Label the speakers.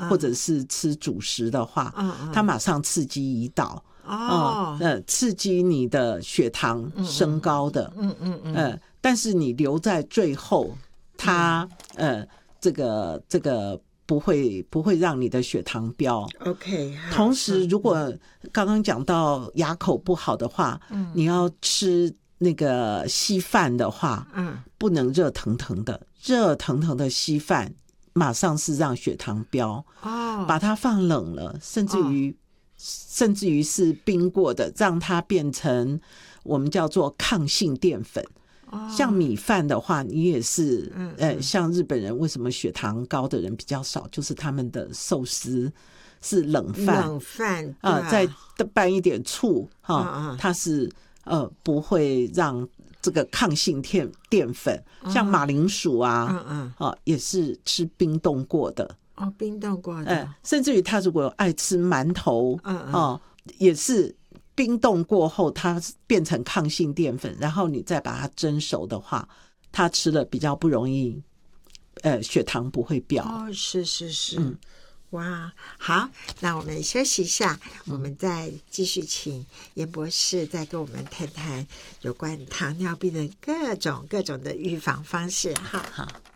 Speaker 1: 或者是吃主食的话，它马上刺激胰岛，刺激你的血糖升高的，但是你留在最后，它这个不会让你的血糖飙。
Speaker 2: OK，
Speaker 1: 同时如果刚刚讲到牙口不好的话，你要吃那个稀饭的话，不能热腾腾的稀饭马上是让血糖飙，把它放冷了，甚至于是冰过的，让它变成我们叫做抗性淀粉。像米饭的话，你也是像日本人为什么血糖高的人比较少，就是他们的寿司是冷饭再拌一点醋它是不会让这个抗性淀粉，像马铃薯也是吃冰冻过的。
Speaker 2: 冰冻过的，
Speaker 1: 甚至于他如果爱吃馒头也是冰冻过后它变成抗性淀粉，然后你再把它蒸熟的话，它吃了比较不容易血糖不会飙。
Speaker 2: 是哇，好，那我们休息一下，我们再继续请严博士再跟我们谈谈有关糖尿病的各种的预防方式。好。